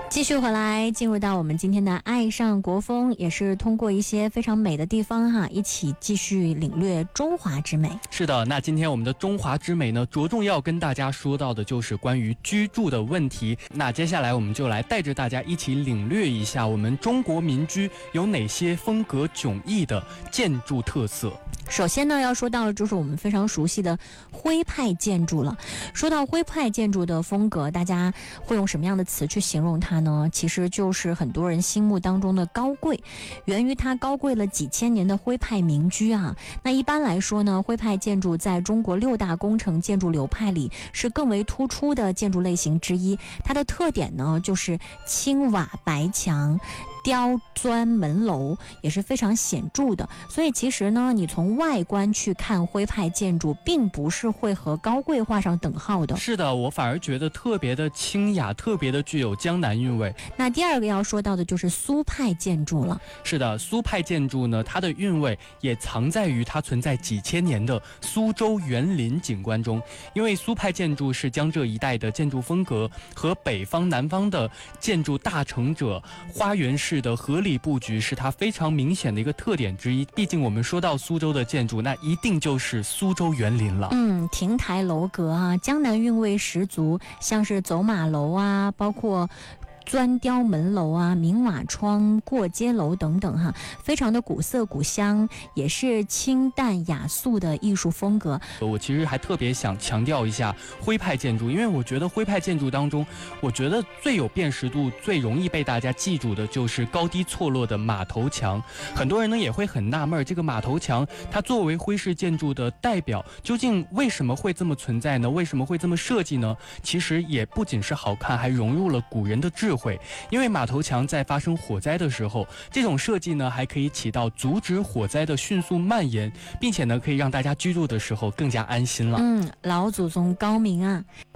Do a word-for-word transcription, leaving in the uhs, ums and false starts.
继续回来，进入到我们今天的爱上国风，也是通过一些非常美的地方哈，一起继续领略中华之美。 是的，那今天我们的中华之美呢，着重要跟大家说到的就是关于居住的问题。那接下来我们就来带着大家一起领略一下我们中国民居有哪些风格迥异的建筑特色。 首先呢，要说到的就是我们非常熟悉的徽派建筑了。说到徽派建筑的风格，大家会用什么样的词去形容它呢？其实就是很多人心目当中的高贵，源于它高贵了几千年的徽派民居啊。那一般来说呢，徽派建筑在中国六大工程建筑流派里是更为突出的建筑类型之一。它的特点呢，就是青瓦白墙，雕砖门楼也是非常显著的，所以其实呢，你从外观去看徽派建筑，并不是会和高贵画上等号的。 是的，我反而觉得特别的清雅，特别的具有江南韵味。 那第二个要说到的就是苏派建筑了。 是的，苏派建筑呢，它的韵味也藏在于它存在几千年的苏州园林景观中。因为苏派建筑是江浙一带的建筑风格和北方南方的建筑大成者花园式的合理布局是它非常明显的一个特点之一。毕竟我们说到苏州的建筑，那一定就是苏州园林了。 嗯，亭台楼阁啊，江南韵味十足，像是走马楼啊，包括砖雕门楼啊、明瓦窗、过街楼等等哈，非常的古色古香，也是清淡雅素的艺术风格。 我其实还特别想强调一下徽派建筑，因为我觉得徽派建筑当中，我觉得最有辨识度、最容易被大家记住的就是高低错落的马头墙。很多人呢也会很纳闷，这个马头墙它作为徽式建筑的代表，究竟为什么会这么存在呢？为什么会这么设计呢？其实也不仅是好看，还融入了古人的智慧。因为马头墙在发生火灾的时候，这种设计呢还可以起到阻止火灾的迅速蔓延，并且呢可以让大家居住的时候更加安心了。 嗯，老祖宗高明啊！